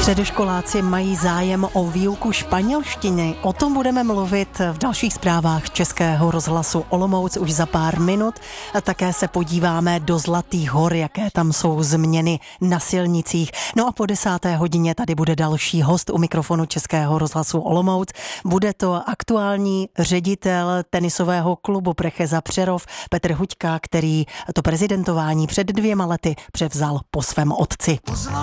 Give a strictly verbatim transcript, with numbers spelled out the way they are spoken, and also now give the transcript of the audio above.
Středoškoláci mají zájem o výuku španělštiny. O tom budeme mluvit v dalších zprávách Českého rozhlasu Olomouc už za pár minut. A také se podíváme do Zlatých hor, jaké tam jsou změny na silnicích. No a po desáté hodině tady bude další host u mikrofonu Českého rozhlasu Olomouc. Bude to aktuální ředitel tenisového klubu Precheza Přerov Petr Huďka, který to prezidentování před dvěma lety převzal po svém otci.